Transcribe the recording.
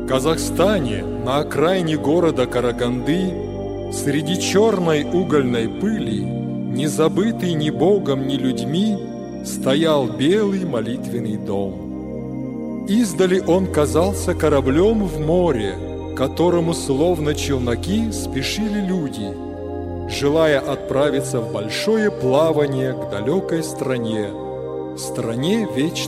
Казахстане, на окраине города Караганды, среди черной угольной пыли, не забытый ни Богом, ни людьми, стоял белый молитвенный дом. Издали он казался кораблем в море, к которому словно челноки спешили люди, желая отправиться в большое плавание к далекой стране, стране вечной